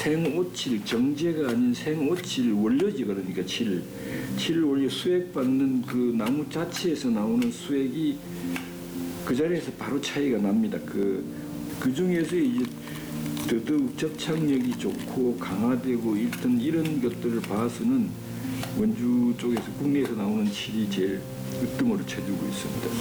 생오칠, 정제가 아닌 생오칠 원료지. 그러니까 칠 원료 수액받는 그 나무 자체에서 나오는 수액이 그 자리에서 바로 차이가 납니다. 그 중에서 이제 더더욱 접착력이 좋고 강화되고 일단 이런 것들을 봐서는 원주 쪽에서 국내에서 나오는 칠이 제일 으뜸으로 쳐주고 있습니다.